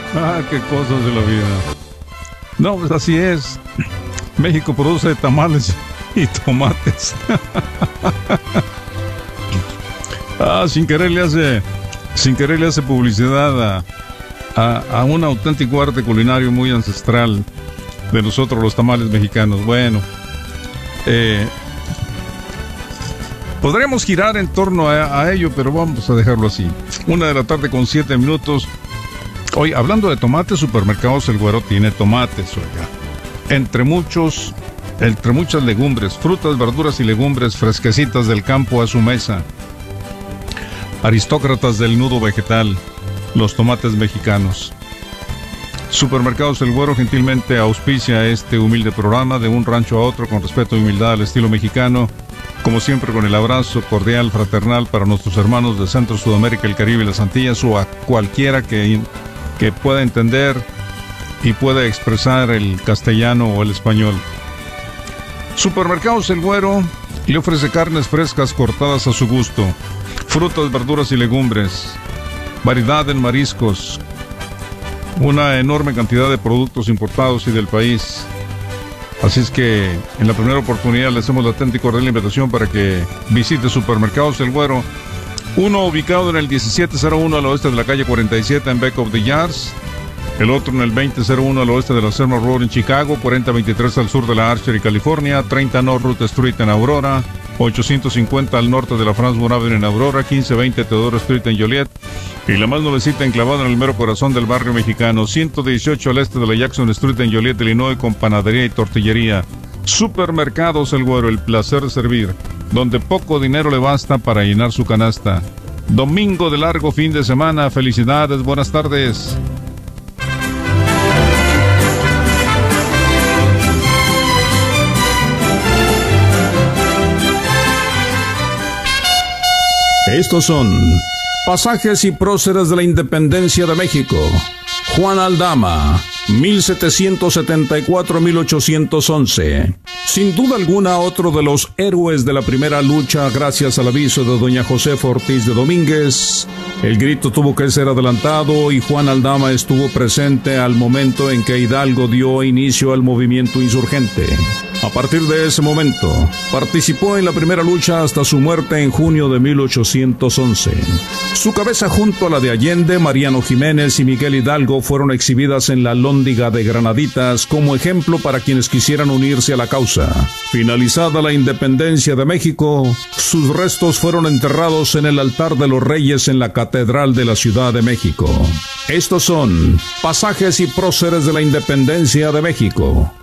Ah, qué cosas de la vida. No, pues así es. México produce tamales y tomates. Sin querer le hace publicidad a un auténtico arte culinario muy ancestral de nosotros los tamales mexicanos. Bueno, podremos girar en torno a ello, pero vamos a dejarlo así. 1:07 p.m. Hoy, hablando de tomates, Supermercados El Güero tiene tomates, oiga. Entre muchas legumbres, frutas, verduras y legumbres fresquecitas del campo a su mesa. Aristócratas del nudo vegetal, los tomates mexicanos. Supermercados El Güero gentilmente auspicia este humilde programa de un rancho a otro con respeto y humildad al estilo mexicano, como siempre con el abrazo cordial, fraternal para nuestros hermanos de Centro, Sudamérica, el Caribe y las Antillas, o a cualquiera que pueda entender y pueda expresar el castellano o el español. Supermercados El Güero le ofrece carnes frescas cortadas a su gusto, frutas, verduras y legumbres, variedad en mariscos, una enorme cantidad de productos importados y del país. Así es que en la primera oportunidad le hacemos la atenta y cordial invitación para que visite Supermercados El Güero, uno ubicado en el 1701 al oeste de la calle 47 en Back of the Yards, el otro en el 2001 al oeste de la Selma Road en Chicago, 4023 al sur de la Archer y California, 30 North Route Street en Aurora, 850 al norte de la Francisco Avenue en Aurora, 1520 Teodoro Street en Joliet, y la más nuevecita enclavada en el mero corazón del barrio mexicano, 118 al este de la Jackson Street en Joliet, Illinois, con panadería y tortillería. Supermercados El Güero, el placer de servir, donde poco dinero le basta para llenar su canasta. Domingo de largo fin de semana, felicidades, buenas tardes. Estos son pasajes y próceres de la independencia de México. Juan Aldama, 1774-1811. Sin duda alguna, otro de los héroes de la primera lucha, gracias al aviso de doña Josefa Ortiz de Domínguez. El grito tuvo que ser adelantado y Juan Aldama estuvo presente al momento en que Hidalgo dio inicio al movimiento insurgente. A partir de ese momento, participó en la primera lucha hasta su muerte en junio de 1811. Su cabeza junto a la de Allende, Mariano Jiménez y Miguel Hidalgo fueron exhibidas en la Lóndiga de Granaditas como ejemplo para quienes quisieran unirse a la causa. Finalizada la independencia de México, sus restos fueron enterrados en el altar de los Reyes en la Catedral de la Ciudad de México. Estos son pasajes y próceres de la independencia de México.